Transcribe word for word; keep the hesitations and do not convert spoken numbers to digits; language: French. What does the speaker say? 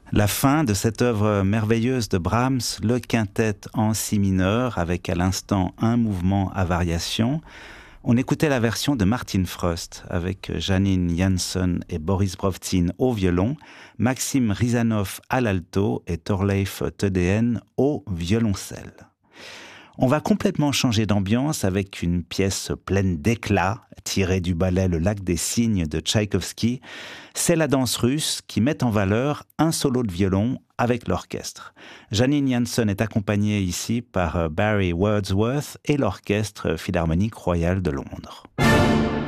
La fin de cette œuvre merveilleuse de Brahms, le quintet en si mineur, avec à l'instant un mouvement à variation. On écoutait la version de Martin Frost, avec Janine Janssen et Boris Brovtsin au violon, Maxime Rizanov à l'alto et Thorleif Tødeen au violoncelle. On va complètement changer d'ambiance avec une pièce pleine d'éclat, tirée du ballet Le Lac des Cygnes de Tchaïkovski. C'est la danse russe qui met en valeur un solo de violon avec l'orchestre. Janine Janssen est accompagnée ici par Barry Wordsworth et l'Orchestre Philharmonique Royal de Londres.